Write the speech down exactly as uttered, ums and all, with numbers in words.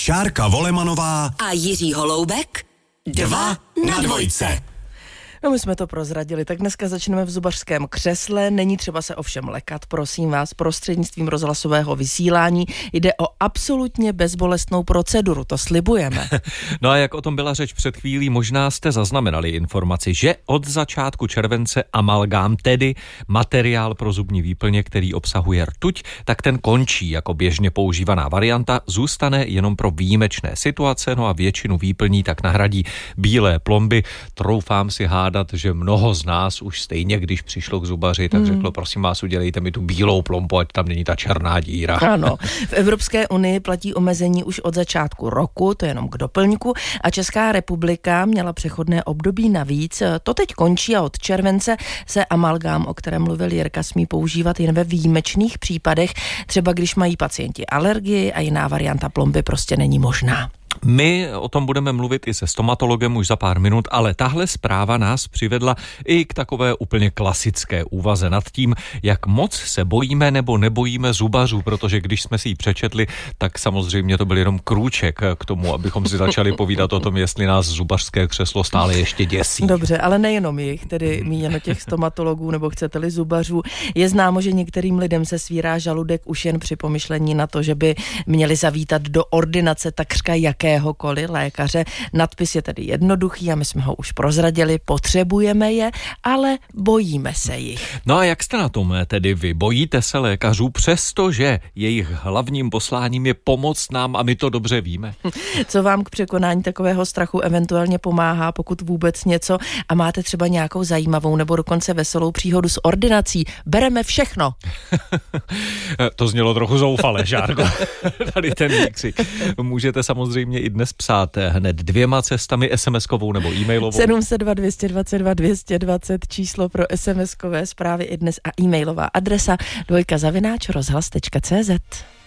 Šárka Volemanová a Jiří Holoubek. Dva na dvojce. No, my jsme to prozradili, tak dneska začneme v zubařském křesle. Není třeba se ovšem lekat, prosím vás, prostřednictvím rozhlasového vysílání. Jde o absolutně bezbolestnou proceduru, to slibujeme. No a jak o tom byla řeč před chvílí, možná jste zaznamenali informaci, že od začátku července amalgám, tedy materiál pro zubní výplně, který obsahuje rtuť, tak ten končí jako běžně používaná varianta, zůstane jenom pro výjimečné situace, no a většinu výplní tak nahradí bílé plomby. Troufám si hádat, že mnoho z nás už stejně, když přišlo k zubaři, tak hmm. řeklo, prosím vás, udělejte mi tu bílou plombu, ať tam není ta černá díra. Ano, v Evropské unii platí omezení už od začátku roku, to je jenom k doplňku, a Česká republika měla přechodné období navíc. To teď končí a od července se amalgám, o kterém mluvil Jirka, smí používat jen ve výjimečných případech, třeba když mají pacienti alergii a jiná varianta plomby prostě není možná. My o tom budeme mluvit i se stomatologem už za pár minut, ale tahle zpráva nás přivedla i k takové úplně klasické úvaze nad tím, jak moc se bojíme nebo nebojíme zubařů, protože když jsme si ji přečetli, tak samozřejmě to byl jenom krůček k tomu, abychom si začali povídat o tom, jestli nás zubařské křeslo stále ještě děsí. Dobře, ale nejenom jich, tedy míněno těch stomatologů nebo chcete-li zubařů. Je známo, že některým lidem se svírá žaludek už jen při pomyšlení na to, že by měli zavítat do ordinace takřka jakéhokoliv lékaře. Nadpis je tedy jednoduchý a my jsme ho už prozradili, potřebujeme je, ale bojíme se jich. No a jak jste na tom tedy vy? Bojíte se lékařů, přestože jejich hlavním posláním je pomoct nám a my to dobře víme? Co vám k překonání takového strachu eventuálně pomáhá, pokud vůbec něco, a máte třeba nějakou zajímavou nebo dokonce veselou příhodu s ordinací? Bereme všechno. To znělo trochu zoufale, Žárko. Tady ten výkřik. Můžete samozřejmě i dnes psát hned dvěma cestami, SMSkovou nebo e-mailovou. sedm set dva, dvě dvacet dva, dvě stě dvacet číslo pro SMSkové zprávy i dnes a e-mailová adresa dvojka zavináč rozhlas tečka cé zet.